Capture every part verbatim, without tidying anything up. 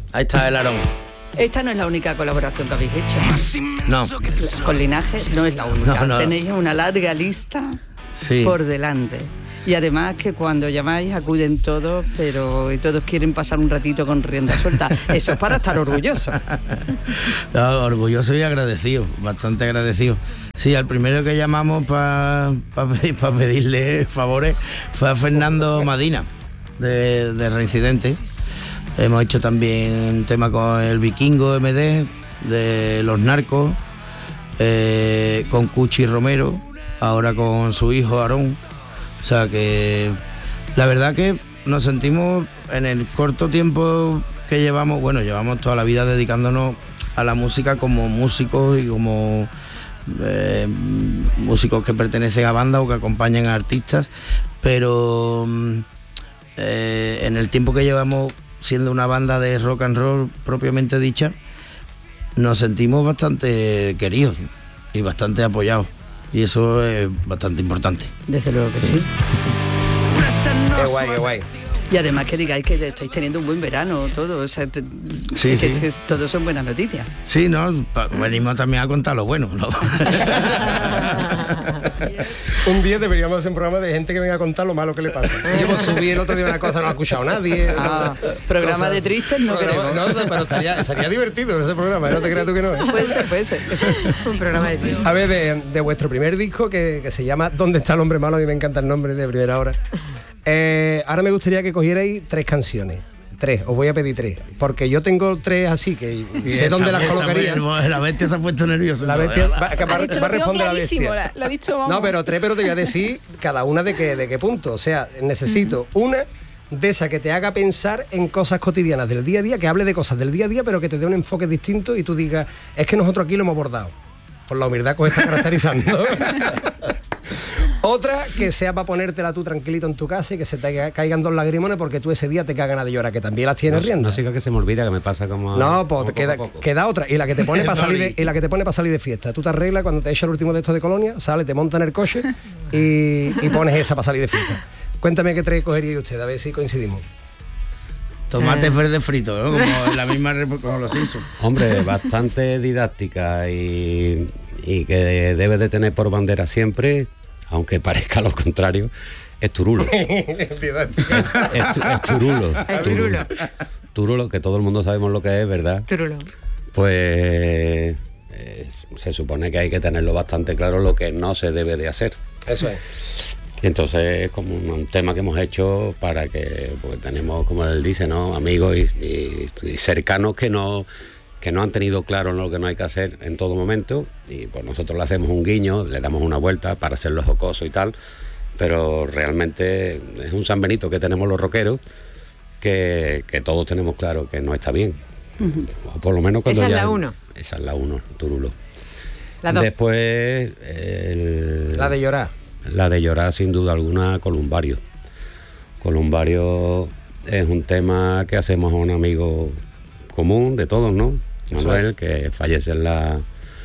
Ahí está el Aarón. Esta no es la única colaboración que habéis hecho. No. Con Linaje no es la única. No, no. Tenéis una larga lista Sí. por delante. Y además que cuando llamáis acuden todos, pero y todos quieren pasar un ratito con rienda suelta. Eso es para estar orgulloso. No, orgulloso y agradecido, bastante agradecido. Sí, al primero que llamamos para pa pedir, pa pedirle favores fue a Fernando Madina, de, de Reincidente. Hemos hecho también un tema con el Vikingo M D, de Los Narcos, eh, con Cuchi Romero, ahora con su hijo Aarón. O sea que la verdad que nos sentimos en el corto tiempo que llevamos, bueno, llevamos toda la vida dedicándonos a la música como músicos y como eh, músicos que pertenecen a bandas o que acompañan a artistas, pero eh, en el tiempo que llevamos siendo una banda de rock and roll propiamente dicha, nos sentimos bastante queridos y bastante apoyados. Y eso es bastante importante. Desde luego que sí. Qué guay, qué guay. Y además que digáis que estáis teniendo un buen verano, todo, o sea, te, Sí, que, sí. que todo son buenas noticias. Sí, no, pa- venimos también a contar lo bueno, ¿no? Un día deberíamos hacer un programa de gente que venga a contar lo malo que le pasa. Yo pues, subí el otro día una cosa, no lo ha escuchado nadie. Ah, programa Cosas- de tristes no Programa- queremos. No, pero estaría, estaría divertido ese programa, no te creas tú que no. ¿eh? Puede ser, puede ser. Un programa de tristes. A ver, de, de vuestro primer disco, que, que se llama ¿Dónde está el hombre malo? A mí me encanta el nombre de primera hora. Eh, ahora me gustaría que cogierais tres canciones. Tres, os voy a pedir tres. Porque yo tengo tres así, que sé dónde las colocaría. La bestia se ha puesto nerviosa. La ¿no? bestia va, que va- Ha dicho, va a lo tengo responder la clarísimo, bestia. la- lo ha dicho, vamos. No, pero tres, pero te voy a decir cada una de qué, de qué punto. O sea, necesito una de esa que te haga pensar en cosas cotidianas del día a día, que hable de cosas del día a día, pero que te dé un enfoque distinto y tú digas, es que nosotros aquí lo hemos abordado. Por la humildad que os está caracterizando. Otra que sea para ponértela tú tranquilito en tu casa y que se te ca- caigan dos lagrimones porque tú ese día te cagas de llorar, que también las tienes No, riendo. no siga que se me olvida, que me pasa como... No, pues como queda, poco a poco. queda otra. Y la que te pone para salir de, Sorry. y la que te pone para salir de fiesta. Tú te arreglas cuando te echa el último de estos de Colonia, sale, te monta en el coche y, y pones esa para salir de fiesta. Cuéntame qué tres cogería usted, a ver si coincidimos. Tomates verdes fritos, ¿no? Como en la misma rep- como los Simpsons. Hombre, bastante didáctica y, y que debe de tener por bandera siempre, aunque parezca lo contrario, es Turulo. Es, tu- es Turulo. El Turulo. Turulo, que todo el mundo sabemos lo que es, ¿verdad? Turulo. Pues eh, se supone que hay que tenerlo bastante claro lo que no se debe de hacer. Eso es. Y entonces es como un, un tema que hemos hecho para que, pues tenemos, como él dice, ¿no? Amigos y, y- y cercanos que no, que no han tenido claro lo que no hay que hacer en todo momento, y pues nosotros le hacemos un guiño, le damos una vuelta para hacerlo jocoso y tal, pero realmente es un San Benito que tenemos los rockeros, que, que todos tenemos claro que no está bien. O por lo menos cuando Esa es ya- la uno. Esa es la uno, Turulo. La dos. Después el- La de llorar. la de llorar, sin duda alguna, Columbario. Columbario es un tema que hacemos a un amigo común de todos, ¿no? Manuel, que fallece en la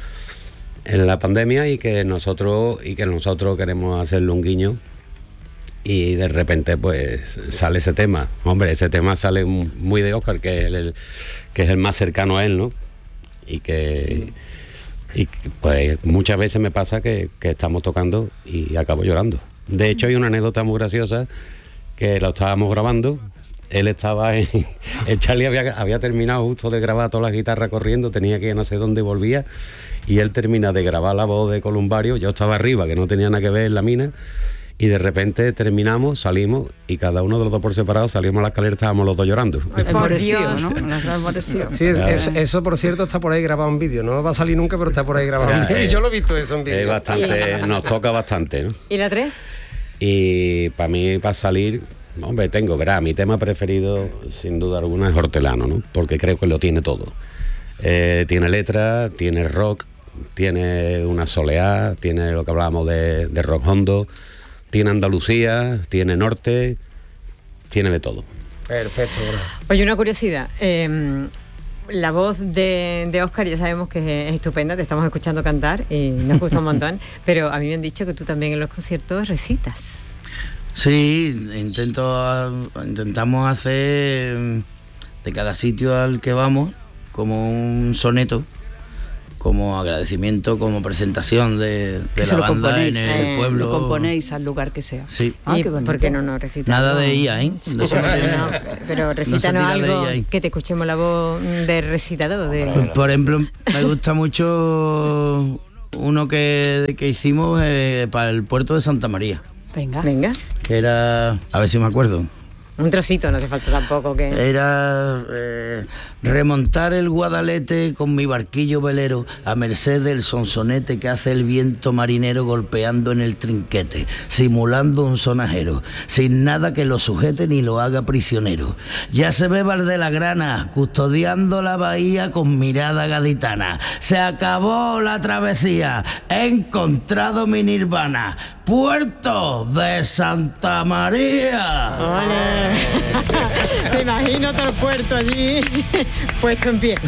en la pandemia y que nosotros y que nosotros queremos hacerle un guiño, y de repente pues sale ese tema. Hombre, ese tema sale muy de Óscar, que es el, que es el más cercano a él, ¿no? Y que Y pues muchas veces me pasa que, que estamos tocando y acabo llorando. De hecho, hay una anécdota muy graciosa, que lo estábamos grabando. Él estaba en... El Charlie había, había terminado justo de grabar todas las guitarras corriendo, tenía que ir a no sé dónde y volvía. Y él termina de grabar la voz de Columbario. Yo estaba arriba, que no tenía nada que ver en la mina. Y de repente terminamos, salimos, y cada uno de los dos por separado salimos a la escalera, estábamos los dos llorando. Ay, por Empobrecido, Dios. ¿no? Nos ha empobrecido. Sí, es- Claro. es- eso por cierto está por ahí grabado en vídeo. No va a salir nunca, pero está por ahí grabado O sea, en vídeo. eh, Yo lo he visto eso en vídeo. Es bastante, nos toca bastante, ¿no? ¿Y la tres? Y para mí, para salir, hombre, tengo, verá, mi tema preferido, sin duda alguna, es Hortelano, ¿no? Porque creo que lo tiene todo. Eh, tiene letra, tiene rock, tiene una soleá, tiene lo que hablábamos de, de rock hondo, tiene Andalucía, tiene norte, tiene de todo. Perfecto, bro. Oye, una curiosidad. eh, la voz de, de Óscar ya sabemos que es estupenda, te estamos escuchando cantar y nos gusta un montón, pero a mí me han dicho que tú también en los conciertos recitas. Sí, intento, intentamos hacer de cada sitio al que vamos como un soneto, como agradecimiento, como presentación de, de la banda en el eh, pueblo. Lo componéis al lugar que sea. Sí. Ah, ¿Y qué bonito. por qué no nos recitas? Nada de I A, ¿eh? No se me No, pero recítanos no se tira de algo, I A ahí. que te escuchemos la voz de recitador. De... Por ejemplo, me gusta mucho uno que, que hicimos eh, para el puerto de Santa María, Venga. Venga, que era, a ver si me acuerdo, un trocito, no hace falta tampoco que... era eh, remontar el Guadalete con mi barquillo velero a merced del sonsonete que hace el viento marinero golpeando en el trinquete, simulando un sonajero, sin nada que lo sujete ni lo haga prisionero. Ya se ve Val de la Grana custodiando la bahía con mirada gaditana. Se acabó la travesía, he encontrado mi nirvana, puerto de Santa María. ¡Ole! Te imagino todo el puerto allí puesto en pie.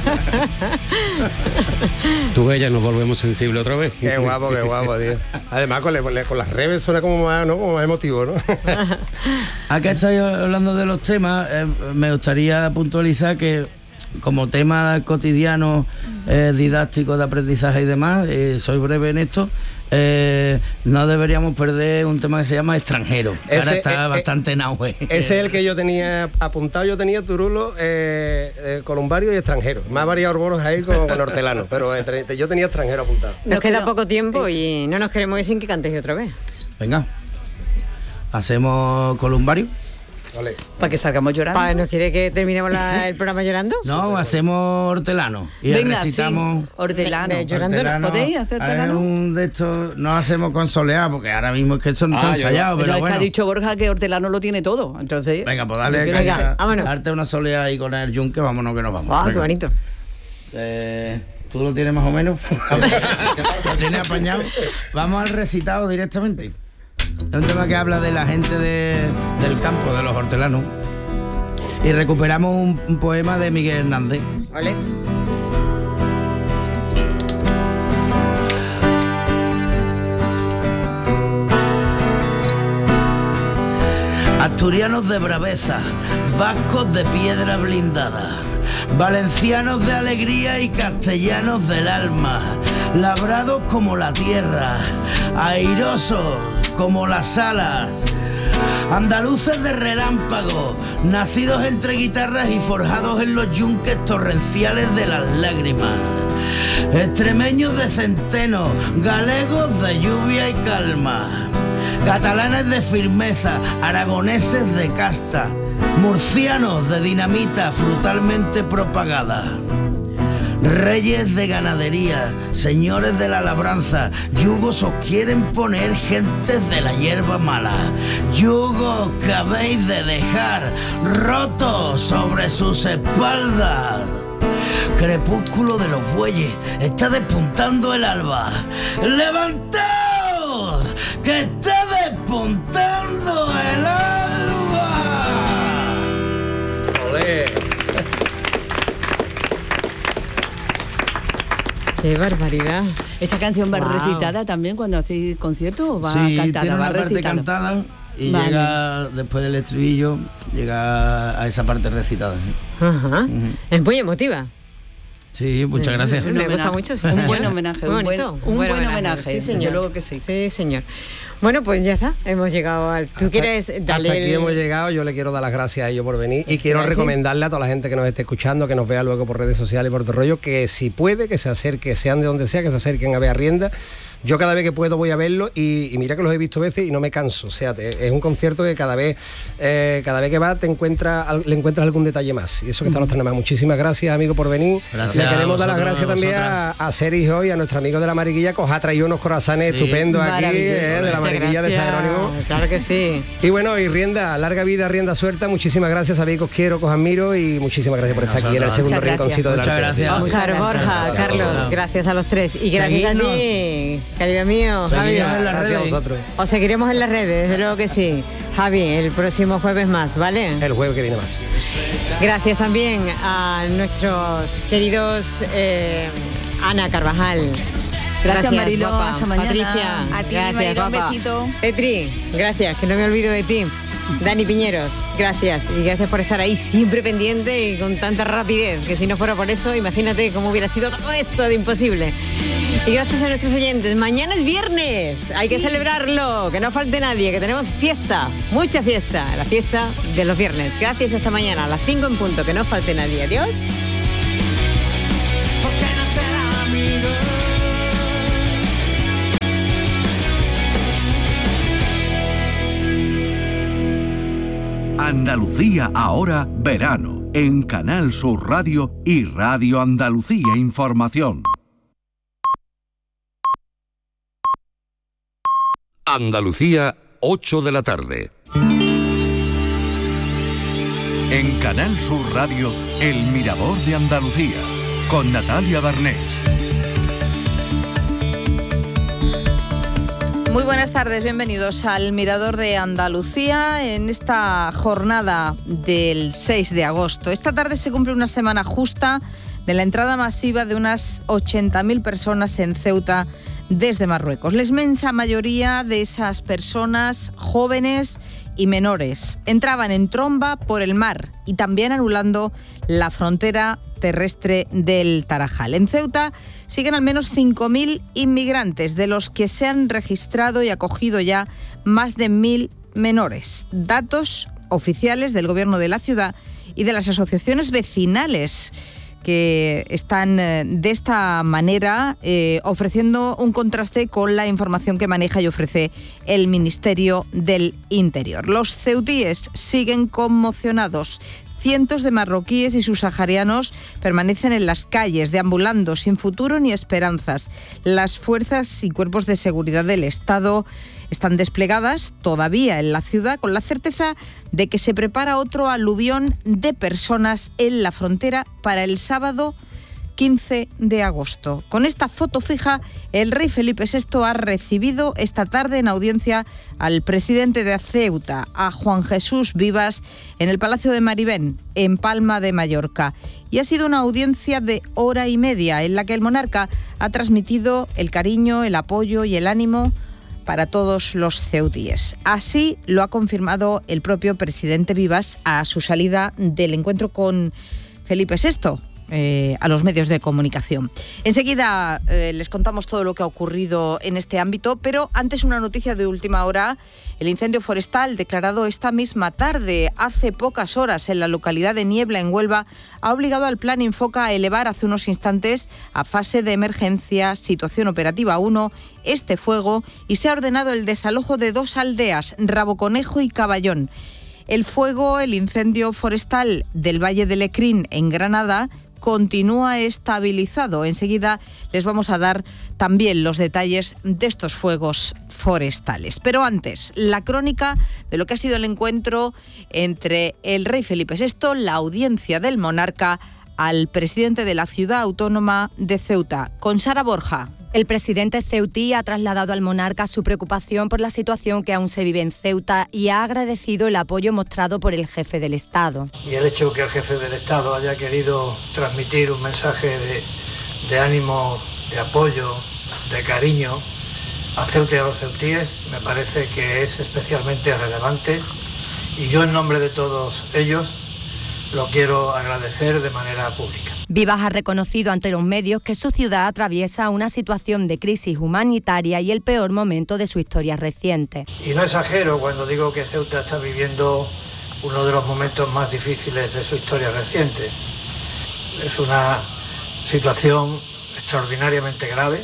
Tú ves, ya nos volvemos sensibles otra vez. Qué guapo, qué guapo, tío. Además, con, le- con las reves suena como más, ¿no? Como más emotivo, ¿no? Acá estáis hablando de los temas, eh, me gustaría puntualizar que como tema cotidiano, eh, didáctico de aprendizaje y demás, eh, soy breve en esto, eh, no deberíamos perder un tema que se llama extranjero, que ahora Ese, está eh, bastante en auge. Ese es el que yo tenía apuntado, yo tenía Turulo, eh, eh, columbario y extranjero. Más variados bonos ahí con, con hortelano, pero entre- yo tenía extranjero apuntado. Nos No queda queda- poco tiempo es- y no nos queremos ir sin que cantéis otra vez. Venga, hacemos columbario. Vale. Para que salgamos llorando. Pa, ¿Nos quiere que terminemos la- el programa llorando? No, hacemos hortelano y Venga, recitamos. sí. Hortelano. Ve- ve llorando. hortelano. ¿Podéis hacer Es hortelano? un de estos, no hacemos con soleá, porque ahora mismo es que esto no está Ah, yo- ensayado, Pero pero es bueno. que ha dicho Borja que hortelano lo tiene todo. Entonces. Venga, pues dale, yo quiero- Kaisa, Venga, vámonos. darte una soleá ahí con el yunque, vámonos que nos vamos. ¡Ah, qué Venga. bonito! Eh, ¿Tú lo tienes más o menos? ¿Lo tienes apañado? Vamos al recitado directamente. Es un tema que habla de la gente de- del campo, de los hortelanos. Y recuperamos un, un poema de Miguel Hernández. ¿Vale? Asturianos de braveza, vascos de piedra blindada, valencianos de alegría y castellanos del alma, labrados como la tierra, airosos como las alas, andaluces de relámpago, nacidos entre guitarras y forjados en los yunques torrenciales de las lágrimas, extremeños de centeno, galegos de lluvia y calma, catalanes de firmeza, aragoneses de casta, murcianos de dinamita frutalmente propagada, reyes de ganadería, señores de la labranza, yugos os quieren poner gentes de la hierba mala, yugos que habéis de dejar rotos sobre sus espaldas. Crepúsculo de los bueyes, está despuntando el alba. ¡Levantaos! ¡Que está despuntando el alba! Olé. ¡Qué barbaridad! ¿Esta canción va Wow. recitada también cuando hacéis concierto o va Sí, cantada? tiene Va una parte recitada. cantada y Vale. llega después del estribillo, llega a esa parte recitada. Ajá. Es muy emotiva. Sí, muchas gracias. Un Me gusta homenaje. mucho, sí, Un señor. buen homenaje, Muy un buen- bonito, un buen homenaje, Sí, desde señor. luego que sí. Sí, señor. Bueno, pues ya está, hemos llegado al... ¿Tú Hasta- quieres darle hasta aquí el- hemos llegado, yo le quiero dar las gracias a ellos por venir y Es quiero que así- recomendarle a toda la gente que nos esté escuchando, que nos vea luego por redes sociales y por otro rollo, que si puede, que se acerque, sean de donde sea, que se acerquen a ver a Rienda. Yo cada vez que puedo voy a verlo y, y mira que los he visto veces y no me canso. O sea, te- es un concierto que cada vez eh, cada vez que vas te encuentra, al- le encuentras algún detalle más. Y eso que está los más. Muchísimas gracias, amigo, por venir. Gracias Le a queremos dar las vosotros, gracias también a, vosotras. a Sergio y a nuestro amigo de la Mariquilla, que os ha traído unos corazones Sí. estupendos aquí, Maravilloso. eh, de la Muchas Mariquilla de San gracias. Jerónimo. Claro que sí. Y bueno, y Rienda, larga vida, Rienda suelta. Muchísimas gracias, sabéis que os quiero, que os admiro y muchísimas gracias por estar aquí en el Nosotros. segundo Muchas rinconcito de la Muchas Altera. gracias. Oscar, Muchas Borja, gracias. Carlos, gracias a los tres. Y gracias Seguidnos. a ti, querido mío, Javi. Seguidnos en las Gracias a redes. vosotros. Os seguiremos en las redes, desde luego que sí. Javi, el próximo jueves más, ¿vale? El jueves que viene más. Gracias también a nuestros queridos eh, Ana Carvajal. Gracias, Marilo, guapa. hasta mañana. Patricia, A ti, gracias, Marilo, un guapa. besito. Petri, gracias, que no me olvido de ti. Dani Piñeros, gracias. Y gracias por estar ahí siempre pendiente y con tanta rapidez, que si no fuera por eso, imagínate cómo hubiera sido todo esto de imposible. Y gracias a nuestros oyentes. Mañana es viernes, hay que celebrarlo, que no falte nadie, que tenemos fiesta, mucha fiesta, la fiesta de los viernes. Gracias, hasta mañana a las cinco en punto, que no falte nadie. Adiós. Andalucía ahora verano en Canal Sur Radio y Radio Andalucía Información. Andalucía, ocho de la tarde. En Canal Sur Radio, El Mirador de Andalucía, con Natalia Barnés. Muy buenas tardes, bienvenidos al Mirador de Andalucía en esta jornada del seis de agosto. Esta tarde se cumple una semana justa de la entrada masiva de unas ochenta mil personas en Ceuta desde Marruecos. La inmensa mayoría de esas personas, jóvenes y menores, entraban en tromba por el mar y también anulando la frontera terrestre del Tarajal. En Ceuta siguen al menos cinco mil inmigrantes, de los que se han registrado y acogido ya más de mil menores. Datos oficiales del gobierno de la ciudad y de las asociaciones vecinales, que están de esta manera eh, ofreciendo un contraste con la información que maneja y ofrece el Ministerio del Interior. Los ceutíes siguen conmocionados. Cientos de marroquíes y subsaharianos permanecen en las calles, deambulando sin futuro ni esperanzas. Las fuerzas y cuerpos de seguridad del Estado están desplegadas todavía en la ciudad, con la certeza de que se prepara otro aluvión de personas en la frontera para el sábado quince de agosto. Con esta foto fija, el rey Felipe sexto ha recibido esta tarde en audiencia al presidente de Ceuta, a Juan Jesús Vivas, en el Palacio de Maribén, en Palma de Mallorca. Y ha sido una audiencia de hora y media en la que el monarca ha transmitido el cariño, el apoyo y el ánimo para todos los ceutíes. Así lo ha confirmado el propio presidente Vivas a su salida del encuentro con Felipe sexto. Eh, a los medios de comunicación. Enseguida eh, les contamos todo lo que ha ocurrido en este ámbito, pero antes una noticia de última hora. El incendio forestal declarado esta misma tarde, hace pocas horas, en la localidad de Niebla, en Huelva, ha obligado al Plan Infoca a elevar hace unos instantes a fase de emergencia, situación operativa uno, este fuego, y se ha ordenado el desalojo de dos aldeas, Raboconejo y Caballón. El fuego, el incendio forestal del Valle de Lecrín, en Granada, continúa estabilizado. Enseguida les vamos a dar también los detalles de estos fuegos forestales. Pero antes, la crónica de lo que ha sido el encuentro entre el rey Felipe sexto, la audiencia del monarca, al presidente de la ciudad autónoma de Ceuta, con Sara Borja. El presidente ceutí ha trasladado al monarca su preocupación por la situación que aún se vive en Ceuta y ha agradecido el apoyo mostrado por el jefe del Estado. Y el hecho que el jefe del Estado haya querido transmitir un mensaje de, de ánimo, de apoyo, de cariño a Ceuta y a los ceutíes, me parece que es especialmente relevante, y yo en nombre de todos ellos lo quiero agradecer de manera pública. Vivas ha reconocido ante los medios que su ciudad atraviesa una situación de crisis humanitaria y el peor momento de su historia reciente. Y no exagero cuando digo que Ceuta está viviendo uno de los momentos más difíciles de su historia reciente. Es una situación extraordinariamente grave,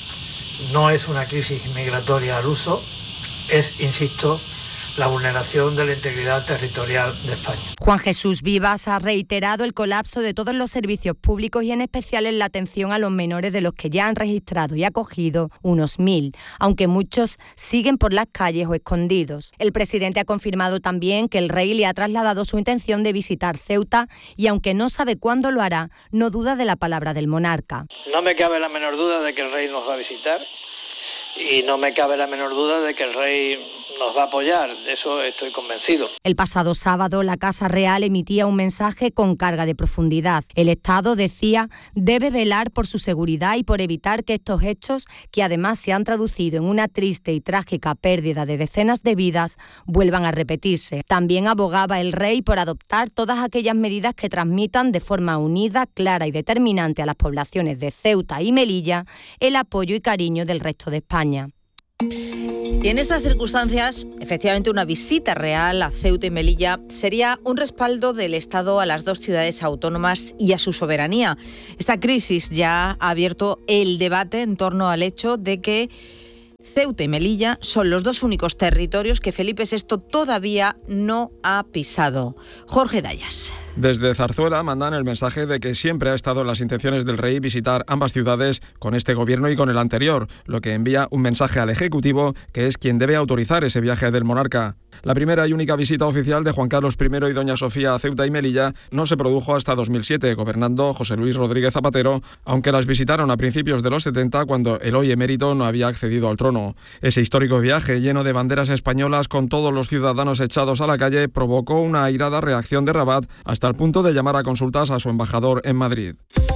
no es una crisis migratoria al uso, es, insisto, la vulneración de la integridad territorial de España. Juan Jesús Vivas ha reiterado el colapso de todos los servicios públicos y en especial en la atención a los menores, de los que ya han registrado y acogido unos mil, aunque muchos siguen por las calles o escondidos. El presidente ha confirmado también que el rey le ha trasladado su intención de visitar Ceuta y, aunque no sabe cuándo lo hará, no duda de la palabra del monarca. No me cabe la menor duda de que el rey nos va a visitar y no me cabe la menor duda de que el rey nos va a apoyar, de eso estoy convencido. El pasado sábado, la Casa Real emitía un mensaje con carga de profundidad. El Estado, decía, debe velar por su seguridad y por evitar que estos hechos, que además se han traducido en una triste y trágica pérdida de decenas de vidas, vuelvan a repetirse. También abogaba el rey por adoptar todas aquellas medidas que transmitan de forma unida, clara y determinante a las poblaciones de Ceuta y Melilla el apoyo y cariño del resto de España. Y en estas circunstancias, efectivamente, una visita real a Ceuta y Melilla sería un respaldo del Estado a las dos ciudades autónomas y a su soberanía. Esta crisis ya ha abierto el debate en torno al hecho de que Ceuta y Melilla son los dos únicos territorios que Felipe sexto todavía no ha pisado. Jorge Dayas. Desde Zarzuela mandan el mensaje de que siempre ha estado en las intenciones del rey visitar ambas ciudades con este gobierno y con el anterior, lo que envía un mensaje al Ejecutivo, que es quien debe autorizar ese viaje del monarca. La primera y única visita oficial de Juan Carlos primero y doña Sofía a Ceuta y Melilla no se produjo hasta dos mil siete, gobernando José Luis Rodríguez Zapatero, aunque las visitaron a principios de los setenta, cuando el hoy emérito no había accedido al trono. Ese histórico viaje, lleno de banderas españolas con todos los ciudadanos echados a la calle, provocó una airada reacción de Rabat, hasta el punto de llamar a consultas a su embajador en Madrid.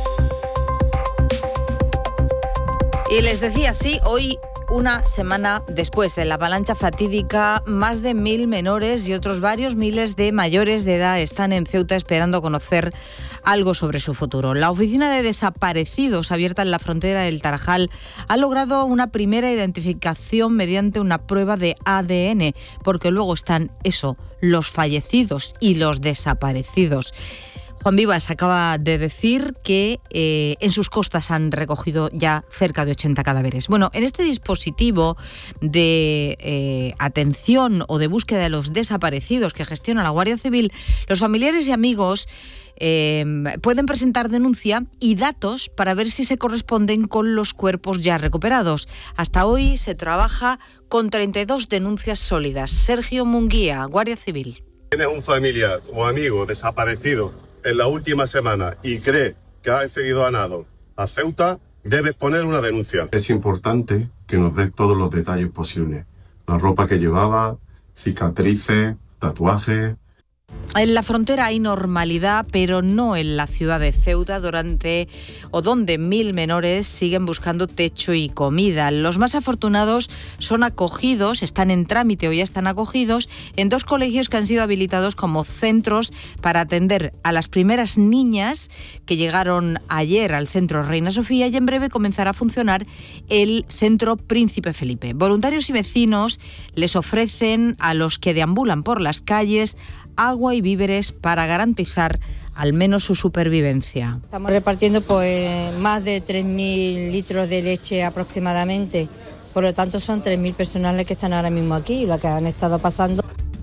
Y les decía, sí, hoy, una semana después de la avalancha fatídica, más de mil menores y otros varios miles de mayores de edad están en Ceuta esperando conocer algo sobre su futuro. La oficina de desaparecidos abierta en la frontera del Tarajal ha logrado una primera identificación mediante una prueba de A D N, porque luego están eso, los fallecidos y los desaparecidos. Juan Vivas acaba de decir que eh, en sus costas han recogido ya cerca de ochenta cadáveres. Bueno, en este dispositivo de eh, atención o de búsqueda de los desaparecidos que gestiona la Guardia Civil, los familiares y amigos eh, pueden presentar denuncia y datos para ver si se corresponden con los cuerpos ya recuperados. Hasta hoy se trabaja con treinta y dos denuncias sólidas. Sergio Munguía, Guardia Civil. Tienes un familiar o amigo desaparecido en la última semana y cree que ha accedido a nado a Ceuta, debes poner una denuncia. Es importante que nos des todos los detalles posibles. La ropa que llevaba, cicatrices, tatuajes. En la frontera hay normalidad, pero no en la ciudad de Ceuta, durante o donde mil menores siguen buscando techo y comida. Los más afortunados son acogidos, están en trámite o ya están acogidos en dos colegios que han sido habilitados como centros para atender a las primeras niñas que llegaron ayer al centro Reina Sofía, y en breve comenzará a funcionar el centro Príncipe Felipe. Voluntarios y vecinos les ofrecen a los que deambulan por las calles agua y víveres para garantizar al menos su supervivencia. Estamos repartiendo pues más de tres mil litros de leche aproximadamente. Por lo tanto, son tres mil personas las que están ahora mismo aquí y las que han estado pasando.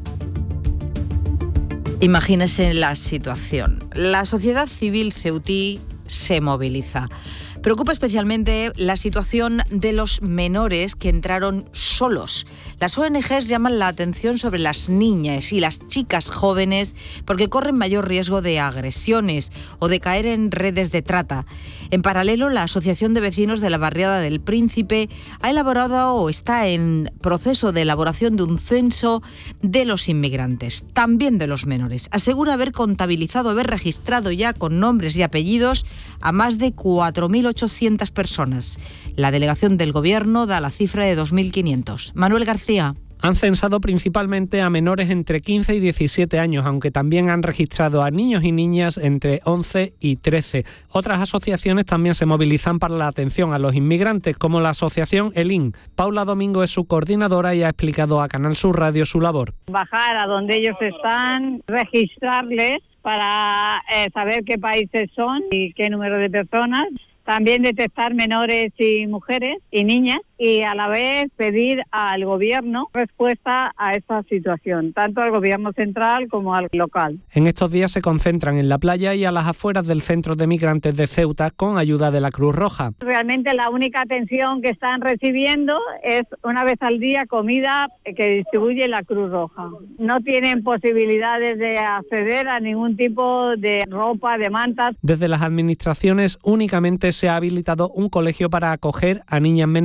Imagínense la situación. La sociedad civil ceutí se moviliza. Preocupa especialmente la situación de los menores que entraron solos. Las O N Ges llaman la atención sobre las niñas y las chicas jóvenes porque corren mayor riesgo de agresiones o de caer en redes de trata. En paralelo, la Asociación de Vecinos de la Barriada del Príncipe ha elaborado o está en proceso de elaboración de un censo de los inmigrantes, también de los menores. Asegura haber contabilizado, haber registrado ya con nombres y apellidos a más de cuatro mil ochocientas personas. La delegación del Gobierno da la cifra de dos mil quinientos. Manuel García. Han censado principalmente a menores entre quince y diecisiete años, aunque también han registrado a niños y niñas entre once y trece. Otras asociaciones también se movilizan para la atención a los inmigrantes, como la asociación ELIN. Paula Domingo es su coordinadora y ha explicado a Canal Sur Radio su labor. Bajar a donde ellos están, registrarles para eh, saber qué países son y qué número de personas. También detectar menores y mujeres y niñas y a la vez pedir al gobierno respuesta a esta situación, tanto al gobierno central como al local. En estos días se concentran en la playa y a las afueras del centro de migrantes de Ceuta con ayuda de la Cruz Roja. Realmente la única atención que están recibiendo es una vez al día comida que distribuye la Cruz Roja. No tienen posibilidades de acceder a ningún tipo de ropa, de mantas. Desde las administraciones únicamente se ha habilitado un colegio para acoger a niñas menores.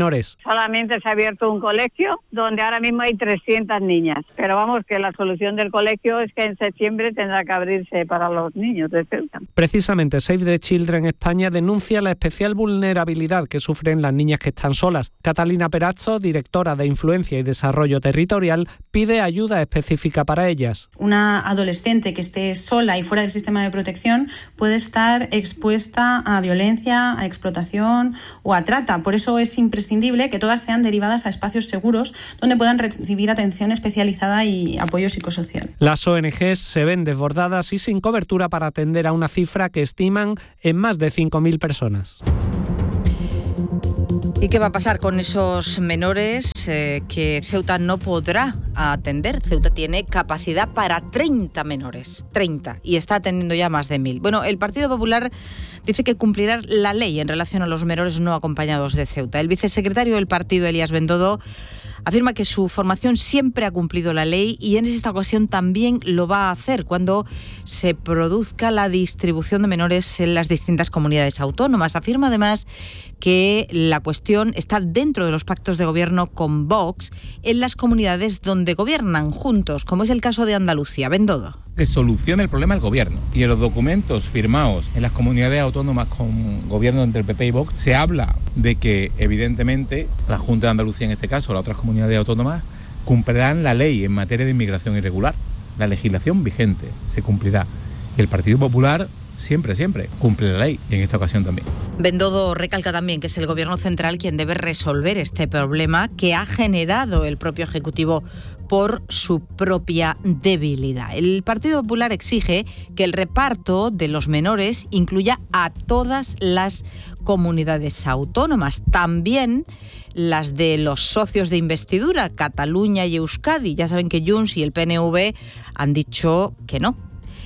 solamente se ha abierto un colegio donde ahora mismo hay trescientas niñas. Pero vamos, que la solución del colegio es que en septiembre tendrá que abrirse para los niños de Ceuta. Precisamente Save the Children España denuncia la especial vulnerabilidad que sufren las niñas que están solas. Catalina Perazzo, directora de Influencia y Desarrollo Territorial, pide ayuda específica para ellas. Una adolescente que esté sola y fuera del sistema de protección puede estar expuesta a violencia, a explotación o a trata. Por eso es imprescindible que todas sean derivadas a espacios seguros donde puedan recibir atención especializada y apoyo psicosocial. Las O N Ges se ven desbordadas y sin cobertura para atender a una cifra que estiman en más de cinco mil personas. ¿Y qué va a pasar con esos menores eh, que Ceuta no podrá atender? Ceuta tiene capacidad para treinta menores, treinta, y está atendiendo ya más de mil. Bueno, el Partido Popular dice que cumplirá la ley en relación a los menores no acompañados de Ceuta. El vicesecretario del partido, Elías Bendodo, afirma que su formación siempre ha cumplido la ley y en esta ocasión también lo va a hacer cuando se produzca la distribución de menores en las distintas comunidades autónomas. Afirma además que la cuestión está dentro de los pactos de gobierno con Vox en las comunidades donde gobiernan juntos, como es el caso de Andalucía. Bendodo. Que solucione el problema el gobierno. Y en los documentos firmados en las comunidades autónomas con gobierno entre el P P y Vox se habla de que evidentemente la Junta de Andalucía en este caso, las otras comunidades autónomas, cumplirán la ley en materia de inmigración irregular. La legislación vigente se cumplirá. Y el Partido Popular siempre, siempre cumple la ley y en esta ocasión también. Bendodo recalca también que es el Gobierno central quien debe resolver este problema que ha generado el propio Ejecutivo por su propia debilidad. El Partido Popular exige que el reparto de los menores incluya a todas las comunidades autónomas, también las de los socios de investidura, Cataluña y Euskadi. Ya saben que Junts y el P N V han dicho que no.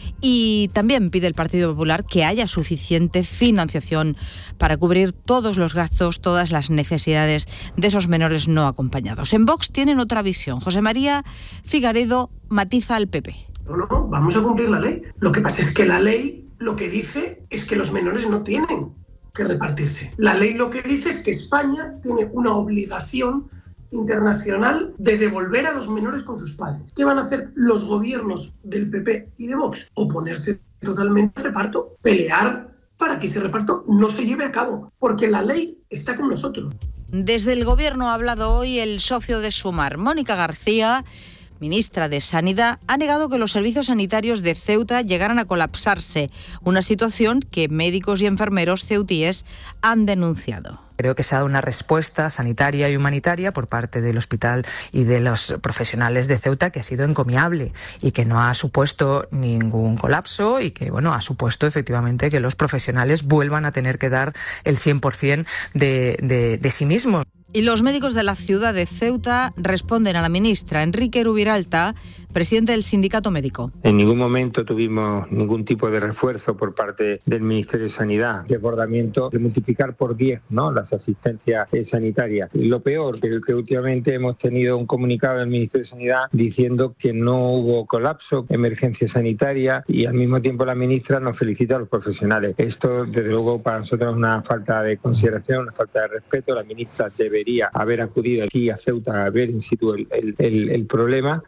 Y también pide el Partido Popular que haya suficiente financiación para cubrir todos los gastos, todas las necesidades de esos menores no acompañados. En Vox tienen otra visión. José María Figaredo matiza al P P. No, no, vamos a cumplir la ley. Lo que pasa es que la ley lo que dice es que los menores no tienen que repartirse. La ley lo que dice es que España tiene una obligación internacional de devolver a los menores con sus padres. ¿Qué van a hacer los gobiernos del P P y de Vox? Oponerse totalmente al reparto, pelear para que ese reparto no se lleve a cabo, porque la ley está con nosotros. Desde el Gobierno ha hablado hoy el socio de Sumar, Mónica García, ministra de Sanidad, ha negado que los servicios sanitarios de Ceuta llegaran a colapsarse, una situación que médicos y enfermeros ceutíes han denunciado. Creo que se ha dado una respuesta sanitaria y humanitaria por parte del hospital y de los profesionales de Ceuta que ha sido encomiable y que no ha supuesto ningún colapso y que, bueno, ha supuesto efectivamente que los profesionales vuelvan a tener que dar el cien por ciento de, de, de sí mismos. Y los médicos de la ciudad de Ceuta responden a la ministra. Enrique Rubiralta, presidente del sindicato médico. En ningún momento tuvimos ningún tipo de refuerzo por parte del Ministerio de Sanidad, desbordamiento de multiplicar por diez, ¿no?, las asistencias sanitarias. Y lo peor, que, que últimamente hemos tenido un comunicado del Ministerio de Sanidad diciendo que no hubo colapso, emergencia sanitaria, y al mismo tiempo la ministra nos felicita a los profesionales. Esto, desde luego, para nosotros es una falta de consideración, una falta de respeto. La ministra debería haber acudido aquí a Ceuta a ver in situ el, el, el, el problema.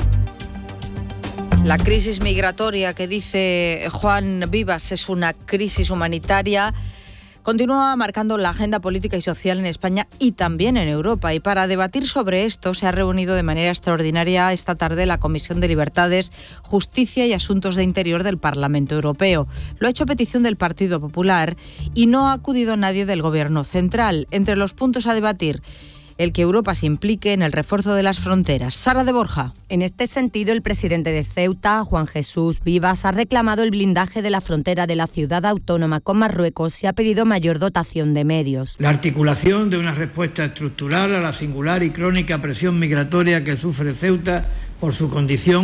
La crisis migratoria que dice Juan Vivas es una crisis humanitaria. Continúa marcando la agenda política y social en España y también en Europa. Y para debatir sobre esto se ha reunido de manera extraordinaria esta tarde la Comisión de Libertades, Justicia y Asuntos de Interior del Parlamento Europeo. Lo ha hecho a petición del Partido Popular y no ha acudido nadie del Gobierno central. Entre los puntos a debatir, el que Europa se implique en el refuerzo de las fronteras. Sara de Borja. En este sentido, el presidente de Ceuta, Juan Jesús Vivas, ha reclamado el blindaje de la frontera de la ciudad autónoma con Marruecos y ha pedido mayor dotación de medios. La articulación de una respuesta estructural a la singular y crónica presión migratoria que sufre Ceuta por su condición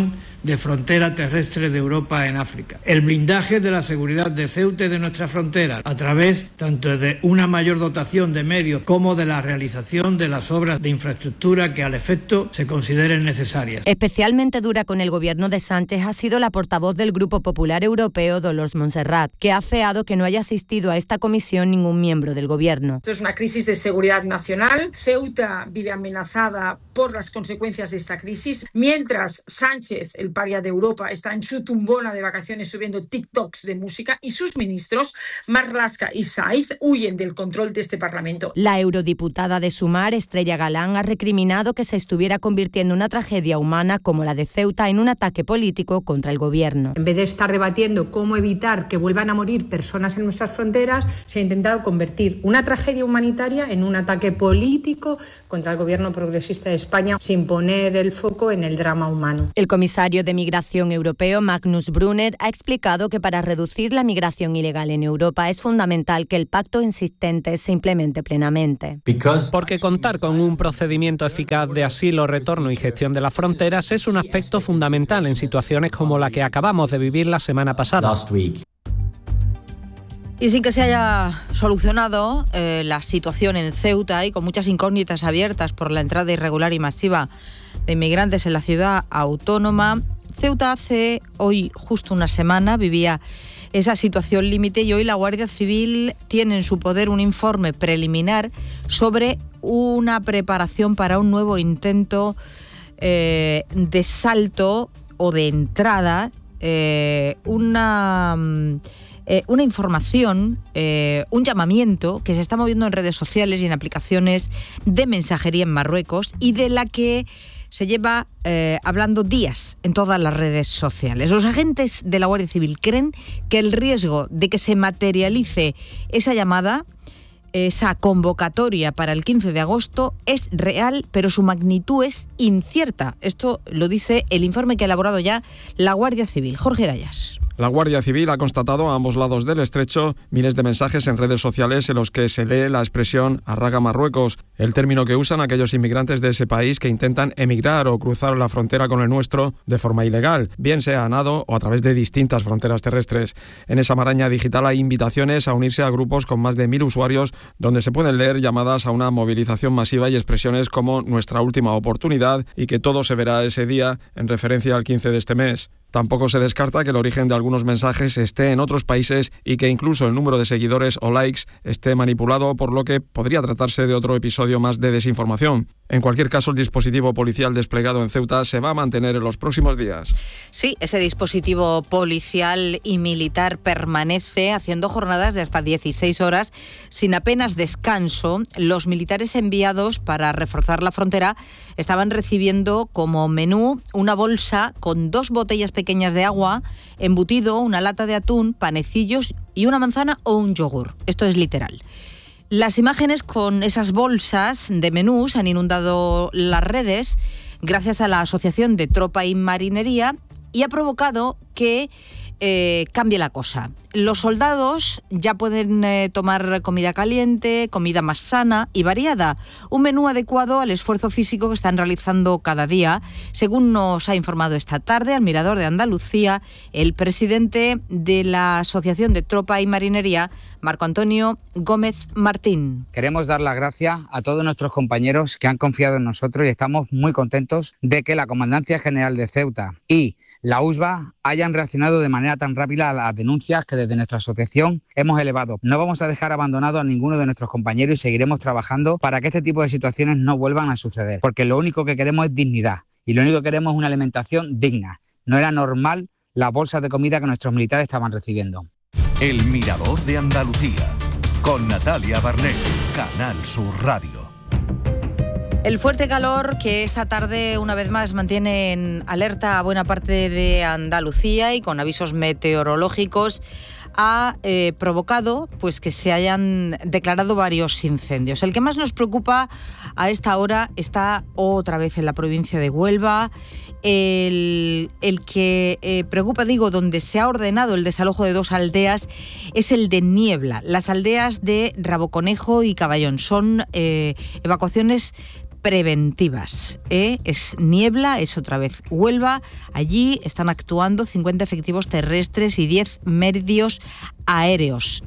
de frontera terrestre de Europa en África. El blindaje de la seguridad de Ceuta y de nuestra frontera a través tanto de una mayor dotación de medios como de la realización de las obras de infraestructura que al efecto se consideren necesarias. Especialmente dura con el gobierno de Sánchez ha sido la portavoz del Grupo Popular Europeo, Dolors Montserrat, que ha afeado que no haya asistido a esta comisión ningún miembro del gobierno. Esto es una crisis de seguridad nacional. Ceuta vive amenazada por las consecuencias de esta crisis, mientras Sánchez, el paria de Europa, está en su tumbona de vacaciones subiendo TikToks de música y sus ministros, Marlaska y Saiz, huyen del control de este Parlamento. La eurodiputada de Sumar, Estrella Galán, ha recriminado que se estuviera convirtiendo una tragedia humana como la de Ceuta en un ataque político contra el gobierno. En vez de estar debatiendo cómo evitar que vuelvan a morir personas en nuestras fronteras, se ha intentado convertir una tragedia humanitaria en un ataque político contra el gobierno progresista de España, sin poner el foco en el drama humano. El comisario de Migración europeo, Magnus Brunner, ha explicado que para reducir la migración ilegal en Europa es fundamental que el pacto insistente se implemente plenamente. Porque contar con un procedimiento eficaz de asilo, retorno y gestión de las fronteras es un aspecto fundamental en situaciones como la que acabamos de vivir la semana pasada. Y sin que se haya solucionado eh, la situación en Ceuta y con muchas incógnitas abiertas por la entrada irregular y masiva de inmigrantes en la ciudad autónoma, Ceuta hace hoy justo una semana vivía esa situación límite y hoy la Guardia Civil tiene en su poder un informe preliminar sobre una preparación para un nuevo intento eh, de salto o de entrada, eh, una... Eh, una información, eh, un llamamiento que se está moviendo en redes sociales y en aplicaciones de mensajería en Marruecos y de la que se lleva eh, hablando días en todas las redes sociales. Los agentes de la Guardia Civil creen que el riesgo de que se materialice esa llamada, esa convocatoria para el quince de agosto es real, pero su magnitud es incierta. Esto lo dice el informe que ha elaborado ya la Guardia Civil. Jorge Rayas. La Guardia Civil ha constatado a ambos lados del estrecho miles de mensajes en redes sociales en los que se lee la expresión «Arraga Marruecos», el término que usan aquellos inmigrantes de ese país que intentan emigrar o cruzar la frontera con el nuestro de forma ilegal, bien sea a nado o a través de distintas fronteras terrestres. En esa maraña digital hay invitaciones a unirse a grupos con más de mil usuarios donde se pueden leer llamadas a una movilización masiva y expresiones como «nuestra última oportunidad» y que todo se verá ese día en referencia al quince de este mes. Tampoco se descarta que el origen de algunos mensajes esté en otros países y que incluso el número de seguidores o likes esté manipulado, por lo que podría tratarse de otro episodio más de desinformación. En cualquier caso, el dispositivo policial desplegado en Ceuta se va a mantener en los próximos días. Sí, ese dispositivo policial y militar permanece haciendo jornadas de hasta dieciséis horas sin apenas descanso. Los militares enviados para reforzar la frontera estaban recibiendo como menú una bolsa con dos botellas pequeñas de agua, embutido, una lata de atún, panecillos y una manzana o un yogur. Esto es literal. Las imágenes con esas bolsas de menús han inundado las redes gracias a la Asociación de Tropa y Marinería y ha provocado que eh, cambie la cosa. Los soldados ya pueden eh, tomar comida caliente, comida más sana y variada, un menú adecuado al esfuerzo físico que están realizando cada día, según nos ha informado esta tarde al Mirador de Andalucía el presidente de la Asociación de Tropa y Marinería, Marco Antonio Gómez Martín. Queremos dar las gracias a todos nuestros compañeros que han confiado en nosotros y estamos muy contentos de que la Comandancia General de Ceuta y la U S B A hayan reaccionado de manera tan rápida a las denuncias que desde nuestra asociación hemos elevado. No vamos a dejar abandonado a ninguno de nuestros compañeros y seguiremos trabajando para que este tipo de situaciones no vuelvan a suceder, porque lo único que queremos es dignidad y lo único que queremos es una alimentación digna. No era normal las bolsas de comida que nuestros militares estaban recibiendo. El Mirador de Andalucía, con Natalia Barnett, Canal Sur Radio. El fuerte calor que esta tarde una vez más mantiene en alerta a buena parte de Andalucía y con avisos meteorológicos ha eh, provocado pues que se hayan declarado varios incendios. El que más nos preocupa a esta hora está otra vez en la provincia de Huelva. El, el que eh, preocupa, digo, donde se ha ordenado el desalojo de dos aldeas es el de Niebla. Las aldeas de Raboconejo y Caballón son eh, evacuaciones preventivas. ¿eh? Es Niebla, es otra vez Huelva. Allí están actuando cincuenta efectivos terrestres y diez medios aéreos.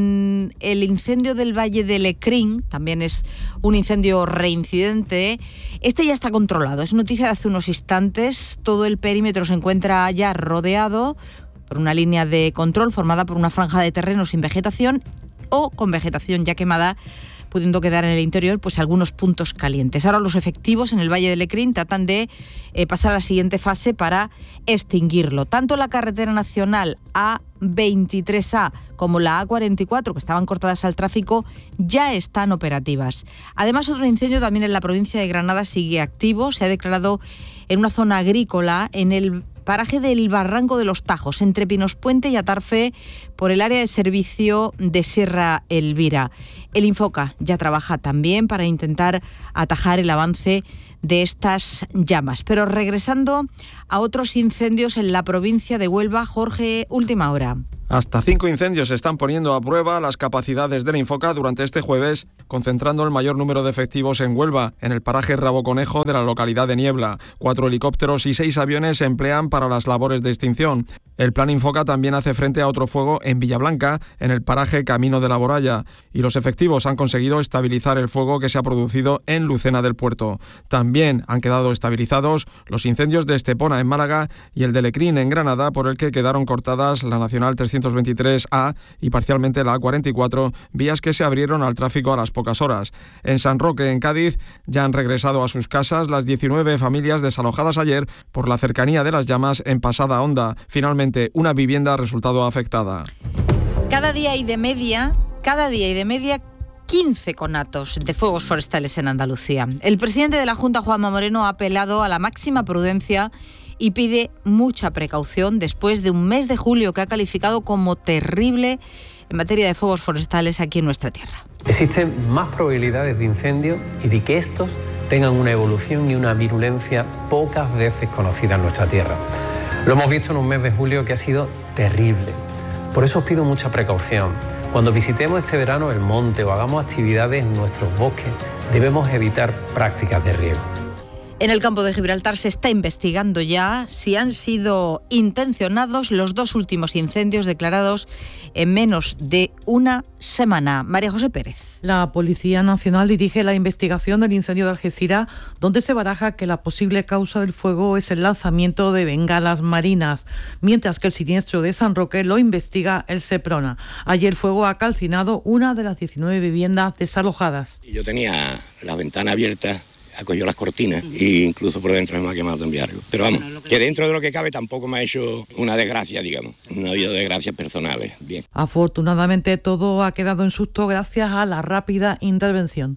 En el incendio del Valle de Lecrín, también es un incendio reincidente, este ya está controlado. Es noticia de hace unos instantes. Todo el perímetro se encuentra ya rodeado por una línea de control formada por una franja de terreno sin vegetación o con vegetación ya quemada, pudiendo quedar en el interior pues algunos puntos calientes. Ahora los efectivos en el Valle de Lecrín tratan de eh, pasar a la siguiente fase para extinguirlo. Tanto la carretera nacional A veintitrés A como la A cuarenta y cuatro, que estaban cortadas al tráfico, ya están operativas. Además, otro incendio también en la provincia de Granada sigue activo. Se ha declarado en una zona agrícola, en el paraje del Barranco de los Tajos, entre Pinospuente y Atarfe, por el área de servicio de Sierra Elvira. El Infoca ya trabaja también para intentar atajar el avance de estas llamas. Pero regresando a otros incendios en la provincia de Huelva, Jorge, última hora. Hasta cinco incendios están poniendo a prueba las capacidades del Infoca durante este jueves, concentrando el mayor número de efectivos en Huelva, en el paraje Rabo Conejo de la localidad de Niebla. Cuatro helicópteros y seis aviones se emplean para las labores de extinción. El plan Infoca también hace frente a otro fuego en Villablanca, en el paraje Camino de la Boralla, y los efectivos han conseguido estabilizar el fuego que se ha producido en Lucena del Puerto. También han quedado estabilizados los incendios de Estepona en Málaga y el de Lecrín en Granada, por el que quedaron cortadas la Nacional trescientos veintitrés A y parcialmente la A cuarenta y cuatro, vías que se abrieron al tráfico a las pocas horas. En San Roque, en Cádiz, ya han regresado a sus casas las diecinueve familias desalojadas ayer por la cercanía de las llamas en Pasada Honda. Finalmente, una vivienda ha resultado afectada. Cada día y de media, cada día y de media, quince conatos de fuegos forestales en Andalucía. El presidente de la Junta, Juanma Moreno, ha apelado a la máxima prudencia y pide mucha precaución después de un mes de julio que ha calificado como terrible en materia de fuegos forestales aquí en nuestra tierra. Existen más probabilidades de incendio y de que estos tengan una evolución y una virulencia pocas veces conocida en nuestra tierra. Lo hemos visto en un mes de julio que ha sido terrible. Por eso os pido mucha precaución. Cuando visitemos este verano el monte o hagamos actividades en nuestros bosques, debemos evitar prácticas de riesgo. En el campo de Gibraltar se está investigando ya si han sido intencionados los dos últimos incendios declarados en menos de una semana. María José Pérez. La Policía Nacional dirige la investigación del incendio de Algeciras, donde se baraja que la posible causa del fuego es el lanzamiento de bengalas marinas, mientras que el siniestro de San Roque lo investiga el Seprona. Allí el fuego ha calcinado una de las diecinueve viviendas desalojadas. Yo tenía la ventana abierta, acogió las cortinas e incluso por dentro me ha quemado también algo. Pero vamos, que dentro de lo que cabe tampoco me ha hecho una desgracia, digamos. No ha habido desgracias personales. Bien. Afortunadamente todo ha quedado en susto gracias a la rápida intervención.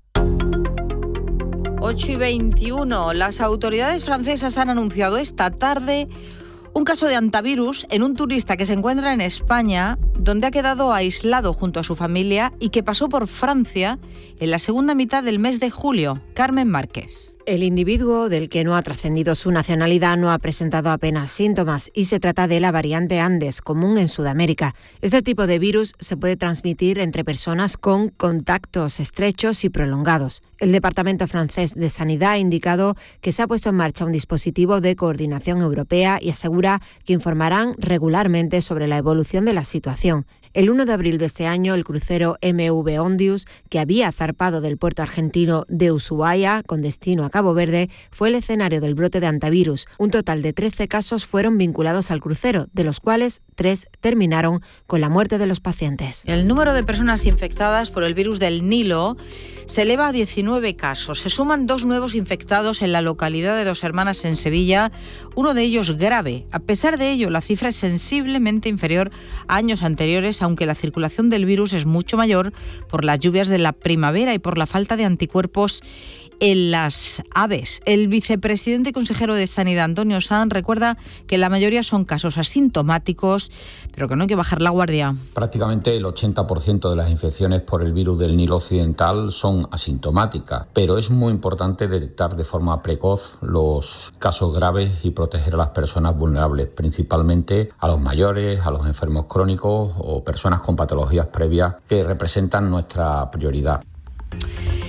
ocho y veintiuno. Las autoridades francesas han anunciado esta tarde un caso de hantavirus en un turista que se encuentra en España, donde ha quedado aislado junto a su familia y que pasó por Francia en la segunda mitad del mes de julio. Carmen Márquez. El individuo, del que no ha trascendido su nacionalidad, no ha presentado apenas síntomas y se trata de la variante Andes, común en Sudamérica. Este tipo de virus se puede transmitir entre personas con contactos estrechos y prolongados. El Departamento francés de Sanidad ha indicado que se ha puesto en marcha un dispositivo de coordinación europea y asegura que informarán regularmente sobre la evolución de la situación. El uno de abril de este año, el crucero M V Ondius, que había zarpado del puerto argentino de Ushuaia con destino a Cabo Verde, fue el escenario del brote de hantavirus. Un total de trece casos fueron vinculados al crucero, de los cuales tres terminaron con la muerte de los pacientes. El número de personas infectadas por el virus del Nilo se eleva a diecinueve casos. Se suman dos nuevos infectados en la localidad de Dos Hermanas, en Sevilla, uno de ellos grave. A pesar de ello, la cifra es sensiblemente inferior a años anteriores, aunque la circulación del virus es mucho mayor por las lluvias de la primavera y por la falta de anticuerpos en las aves. El vicepresidente y consejero de Sanidad, Antonio Sanz, recuerda que la mayoría son casos asintomáticos, pero que no hay que bajar la guardia. Prácticamente el ochenta por ciento de las infecciones por el virus del Nilo Occidental son asintomáticas, pero es muy importante detectar de forma precoz los casos graves y proteger a las personas vulnerables, principalmente a los mayores, a los enfermos crónicos o personas con patologías previas que representan nuestra prioridad.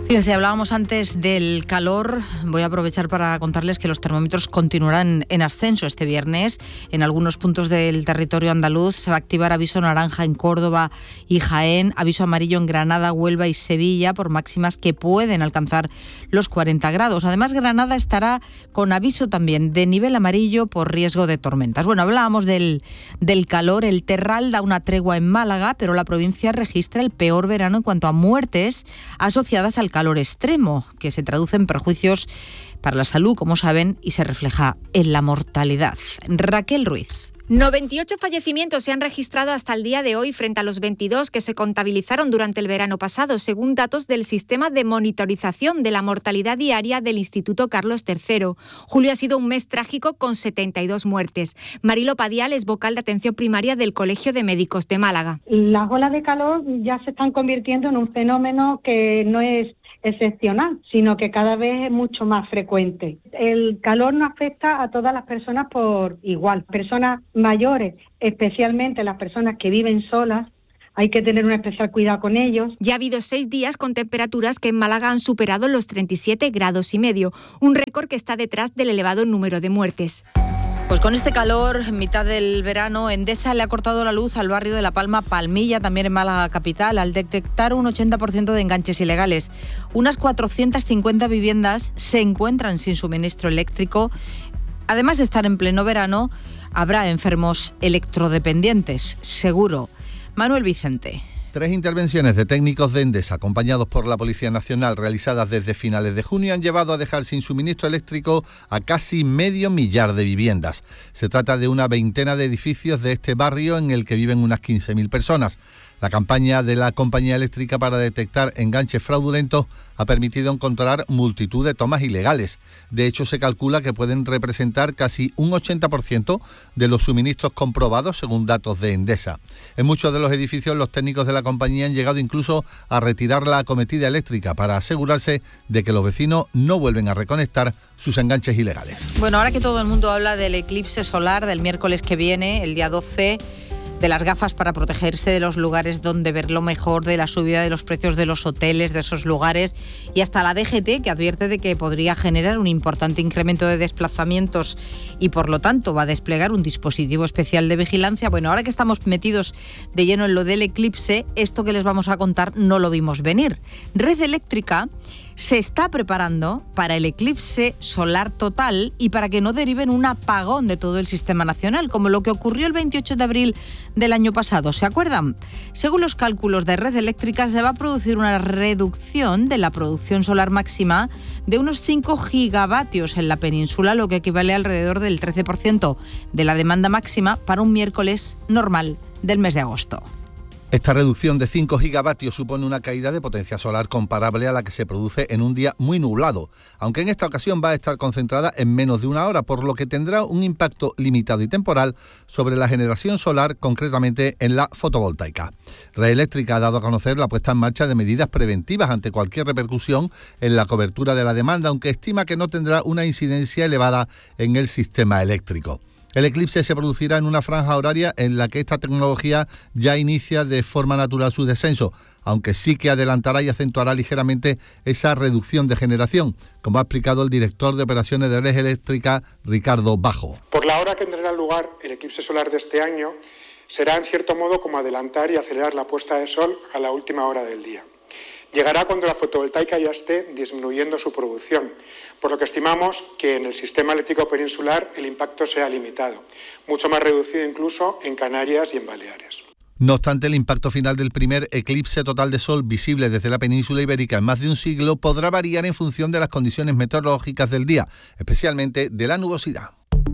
Fíjense, hablábamos antes del calor. Voy a aprovechar para contarles que los termómetros continuarán en ascenso este viernes. En algunos puntos del territorio andaluz se va a activar aviso naranja en Córdoba y Jaén, aviso amarillo en Granada, Huelva y Sevilla por máximas que pueden alcanzar los cuarenta grados. Además, Granada estará con aviso también de nivel amarillo por riesgo de tormentas. Bueno, hablábamos del, del calor. El Terral da una tregua en Málaga, pero la provincia registra el peor verano en cuanto a muertes asociadas al calor. calor extremo, que se traduce en perjuicios para la salud, como saben, y se refleja en la mortalidad. Raquel Ruiz. noventa y ocho fallecimientos se han registrado hasta el día de hoy frente a los veintidós que se contabilizaron durante el verano pasado, según datos del sistema de monitorización de la mortalidad diaria del Instituto Carlos tercero. Julio ha sido un mes trágico con setenta y dos muertes. Marilo Padial es vocal de atención primaria del Colegio de Médicos de Málaga. Las olas de calor ya se están convirtiendo en un fenómeno que no es excepcional, sino que cada vez es mucho más frecuente. El calor no afecta a todas las personas por igual. Personas mayores, especialmente las personas que viven solas, hay que tener un especial cuidado con ellos. Ya ha habido seis días con temperaturas que en Málaga han superado los treinta y siete grados y medio, un récord que está detrás del elevado número de muertes. Pues con este calor, en mitad del verano, Endesa le ha cortado la luz al barrio de La Palma Palmilla, también en Málaga capital, al detectar un ochenta por ciento de enganches ilegales. Unas cuatrocientas cincuenta viviendas se encuentran sin suministro eléctrico. Además de estar en pleno verano, habrá enfermos electrodependientes, seguro. Manuel Vicente. Tres intervenciones de técnicos de Endesa, acompañados por la Policía Nacional, realizadas desde finales de junio, han llevado a dejar sin suministro eléctrico a casi medio millar de viviendas. Se trata de una veintena de edificios de este barrio en el que viven unas quince mil personas. La campaña de la compañía eléctrica para detectar enganches fraudulentos ha permitido encontrar multitud de tomas ilegales. De hecho, se calcula que pueden representar casi un ochenta por ciento de los suministros comprobados, según datos de Endesa. En muchos de los edificios, los técnicos de la compañía han llegado incluso a retirar la acometida eléctrica para asegurarse de que los vecinos no vuelven a reconectar sus enganches ilegales. Bueno, ahora que todo el mundo habla del eclipse solar del miércoles que viene, el día doce, de las gafas para protegerse de los lugares donde verlo mejor, de la subida de los precios de los hoteles, de esos lugares, y hasta la D G T, que advierte de que podría generar un importante incremento de desplazamientos y por lo tanto va a desplegar un dispositivo especial de vigilancia. Bueno, ahora que estamos metidos de lleno en lo del eclipse, esto que les vamos a contar no lo vimos venir. Red Eléctrica se está preparando para el eclipse solar total y para que no derive en un apagón de todo el sistema nacional, como lo que ocurrió el veintiocho de abril del año pasado. ¿Se acuerdan? Según los cálculos de Red Eléctrica, se va a producir una reducción de la producción solar máxima de unos cinco gigavatios en la península, lo que equivale a alrededor del trece por ciento de la demanda máxima para un miércoles normal del mes de agosto. Esta reducción de cinco gigavatios supone una caída de potencia solar comparable a la que se produce en un día muy nublado, aunque en esta ocasión va a estar concentrada en menos de una hora, por lo que tendrá un impacto limitado y temporal sobre la generación solar, concretamente en la fotovoltaica. Red Eléctrica ha dado a conocer la puesta en marcha de medidas preventivas ante cualquier repercusión en la cobertura de la demanda, aunque estima que no tendrá una incidencia elevada en el sistema eléctrico. El eclipse se producirá en una franja horaria en la que esta tecnología ya inicia de forma natural su descenso, aunque sí que adelantará y acentuará ligeramente esa reducción de generación, como ha explicado el director de operaciones de Red Eléctrica, Ricardo Bajo. Por la hora que tendrá lugar el eclipse solar de este año, será en cierto modo como adelantar y acelerar la puesta de sol a la última hora del día. Llegará cuando la fotovoltaica ya esté disminuyendo su producción, por lo que estimamos que en el sistema eléctrico peninsular el impacto sea limitado, mucho más reducido incluso en Canarias y en Baleares. No obstante, el impacto final del primer eclipse total de sol visible desde la península ibérica en más de un siglo podrá variar en función de las condiciones meteorológicas del día, especialmente de la nubosidad.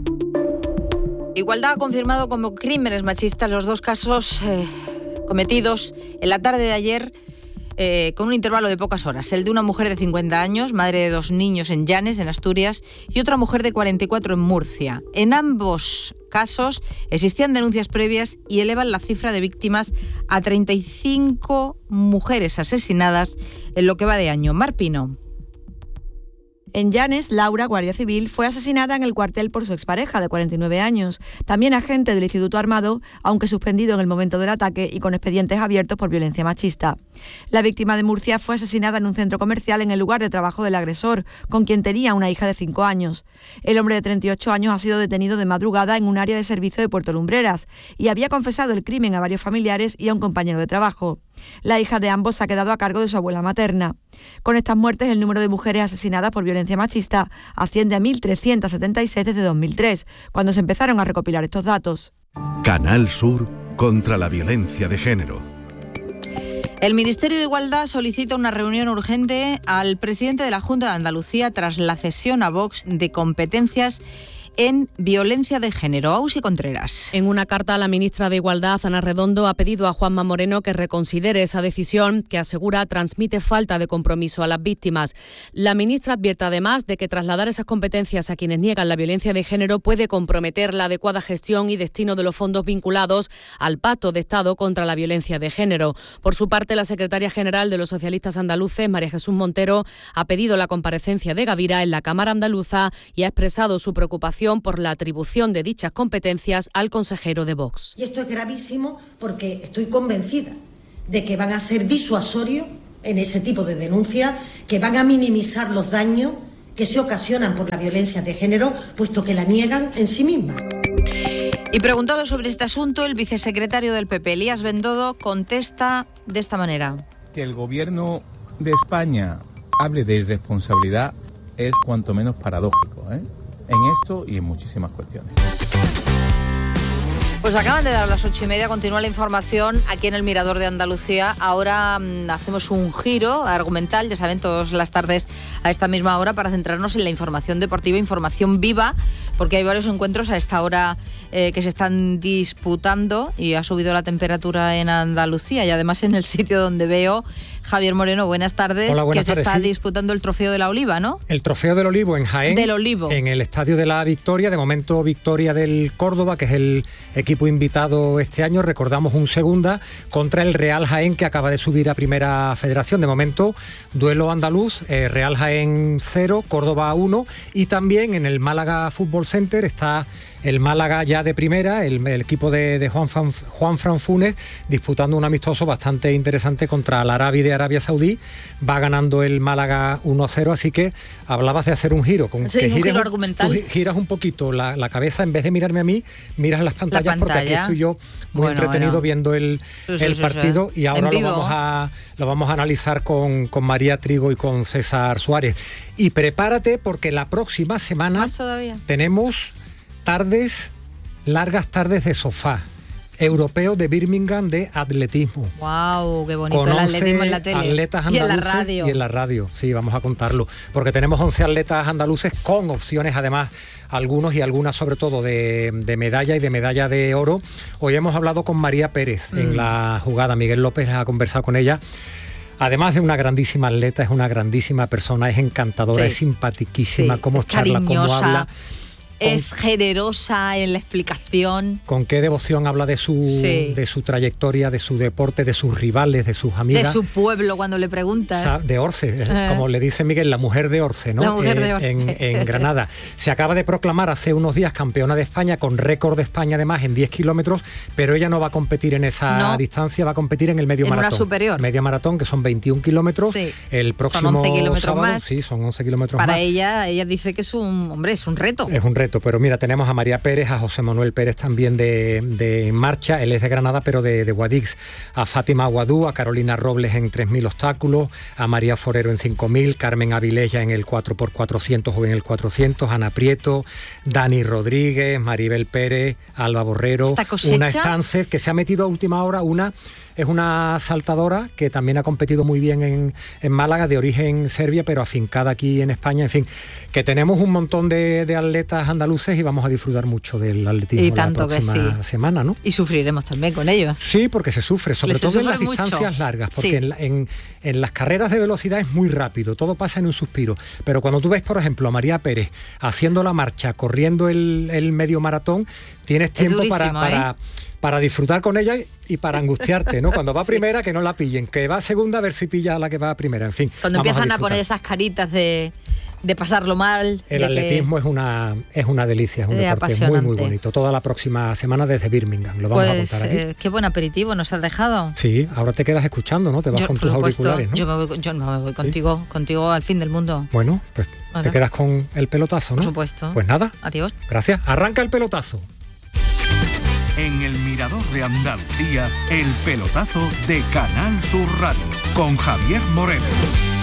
Igualdad ha confirmado como crímenes machistas los dos casos eh, cometidos en la tarde de ayer, Eh, con un intervalo de pocas horas, el de una mujer de cincuenta años, madre de dos niños en Llanes, en Asturias, y otra mujer de cuarenta y cuatro en Murcia. En ambos casos existían denuncias previas y elevan la cifra de víctimas a treinta y cinco mujeres asesinadas en lo que va de año. Mar Pino. En Llanes, Laura, guardia civil, fue asesinada en el cuartel por su expareja de cuarenta y nueve años, también agente del Instituto Armado, aunque suspendido en el momento del ataque y con expedientes abiertos por violencia machista. La víctima de Murcia fue asesinada en un centro comercial en el lugar de trabajo del agresor, con quien tenía una hija de cinco años. El hombre de treinta y ocho años ha sido detenido de madrugada en un área de servicio de Puerto Lumbreras y había confesado el crimen a varios familiares y a un compañero de trabajo. La hija de ambos ha quedado a cargo de su abuela materna. Con estas muertes, el número de mujeres asesinadas por violencia machista asciende a mil trescientos setenta y seis desde dos mil tres, cuando se empezaron a recopilar estos datos. Canal Sur contra la violencia de género. El Ministerio de Igualdad solicita una reunión urgente al presidente de la Junta de Andalucía tras la cesión a Vox de competencias en violencia de género. Ausi Contreras. En una carta, la ministra de Igualdad, Ana Redondo, ha pedido a Juanma Moreno que reconsidere esa decisión que asegura transmite falta de compromiso a las víctimas. La ministra advierte además de que trasladar esas competencias a quienes niegan la violencia de género puede comprometer la adecuada gestión y destino de los fondos vinculados al Pacto de Estado contra la violencia de género. Por su parte, la secretaria general de los socialistas andaluces, María Jesús Montero, ha pedido la comparecencia de Gavira en la Cámara Andaluza y ha expresado su preocupación por la atribución de dichas competencias al consejero de Vox. Y esto es gravísimo porque estoy convencida de que van a ser disuasorios en ese tipo de denuncias, que van a minimizar los daños que se ocasionan por la violencia de género, puesto que la niegan en sí mismas. Y preguntado sobre este asunto, el vicesecretario del P P, Elías Bendodo, contesta de esta manera. Que el gobierno de España hable de irresponsabilidad es cuanto menos paradójico, ¿eh? En esto y en muchísimas cuestiones. Pues acaban de dar las ocho y media, continúa la información aquí en el Mirador de Andalucía. Ahora mmm, hacemos un giro argumental, ya saben, todas las tardes a esta misma hora, para centrarnos en la información deportiva, información viva, porque hay varios encuentros a esta hora eh, que se están disputando y ha subido la temperatura en Andalucía y además en el sitio donde veo... Javier Moreno, buenas tardes. Hola, buenas que tardes, se está sí. disputando el Trofeo de la Oliva, ¿no? El Trofeo del Olivo en Jaén. Del Olivo. En el Estadio de la Victoria. De momento, victoria del Córdoba, que es el equipo invitado este año. Recordamos un segunda contra el Real Jaén, que acaba de subir a Primera Federación. De momento, duelo andaluz, eh, Real Jaén cero, Córdoba uno. Y también en el Málaga Fútbol Center está el Málaga ya de primera, el, el equipo de, de Juan, Fan, Juan Fran Funes, disputando un amistoso bastante interesante contra el Arabi de Arabia Saudí. Va ganando el Málaga uno a cero, así que hablabas de hacer un giro. Con sí, que un gires, giro argumental. Tú giras un poquito la, la cabeza, en vez de mirarme a mí, miras las pantallas, la pantalla, porque aquí estoy yo muy bueno, entretenido bueno. viendo el, sí, sí, el sí, partido sí. Y ahora lo vamos, a, lo vamos a analizar con, con María Trigo y con César Suárez. Y prepárate porque la próxima semana tenemos tardes, largas tardes de sofá. Europeo de Birmingham de atletismo. Wow, qué bonito. Con el atletismo en la tele. Atletas y en la radio. Y en la radio, sí, vamos a contarlo. Porque tenemos once atletas andaluces con opciones, además, algunos y algunas sobre todo de, de medalla y de medalla de oro. Hoy hemos hablado con María Pérez mm. en la jugada. Miguel López ha conversado con ella. Además de una grandísima atleta, es una grandísima persona, es encantadora, sí. es simpatiquísima, sí. cómo charla, cómo habla. Es generosa en la explicación. Con qué devoción habla de su, sí. de su trayectoria, de su deporte, de sus rivales, de sus amigas. De su pueblo, cuando le pregunta. De Orce, eh. como le dice Miguel, la mujer de Orce, ¿no? La mujer eh, de Orce. En, en Granada. Se acaba de proclamar hace unos días campeona de España, con récord de España además en diez kilómetros, pero ella no va a competir en esa no. distancia, va a competir en el medio en maratón. Una superior. Medio maratón, que son veintiún kilómetros. Sí. El próximo son once kilómetros sábado, más. Sí, son once kilómetros Para más. Para ella, ella dice que es un, hombre, es un reto. Es un reto, pero mira, tenemos a María Pérez, a José Manuel Pérez también de, de marcha, él es de Granada pero de, de Guadix, a Fátima Aguadú, a Carolina Robles en tres mil obstáculos, a María Forero en cinco mil, Carmen Avilella en el cuatro por cuatrocientos o en el cuatrocientos, Ana Prieto, Dani Rodríguez, Maribel Pérez, Alba Borrero, una Stancer que se ha metido a última hora, una es una saltadora que también ha competido muy bien en, en Málaga, de origen serbia, pero afincada aquí en España. En fin, que tenemos un montón de, de atletas andaluces y vamos a disfrutar mucho del atletismo y tanto la próxima que sí. semana, ¿no? Y sufriremos también con ellos. Sí, porque se sufre, sobre Les todo en las mucho. distancias largas, porque sí. en, en, en las carreras de velocidad es muy rápido, todo pasa en un suspiro. Pero cuando tú ves, por ejemplo, a María Pérez haciendo la marcha, corriendo el, el medio maratón, tienes tiempo para... para ¿eh? para disfrutar con ella y para angustiarte, ¿no? Cuando va sí. primera, que no la pillen, que va segunda, a ver si pilla a la que va primera, en fin. Cuando empiezan a, a poner esas caritas de, de pasarlo mal. El de atletismo que... es una es una delicia, es un Eh, deporte muy apasionante. muy bonito. Toda la próxima semana desde Birmingham, lo vamos pues, a contar aquí. Eh, qué buen aperitivo nos has dejado. Sí, ahora te quedas escuchando, ¿no? Te vas Yo, con tus por supuesto, auriculares, ¿no? Yo me voy, yo me voy contigo, ¿Sí? contigo al fin del mundo. Bueno, pues Ahora. te quedas con el pelotazo, ¿no? Por supuesto. Pues nada. Adiós. Gracias. Arranca el pelotazo. En el Mirador de Andalucía, el pelotazo de Canal Sur Radio, con Javier Moreno.